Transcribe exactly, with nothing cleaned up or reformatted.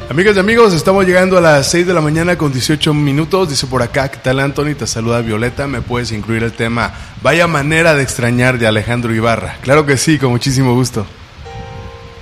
Amigas y amigos, estamos llegando a las seis de la mañana con dieciocho minutos. Dice por acá, ¿qué tal, Anthony? Te saluda Violeta. ¿Me puedes incluir el tema Vaya manera de extrañar de Alejandro Ibarra? Claro que sí, con muchísimo gusto.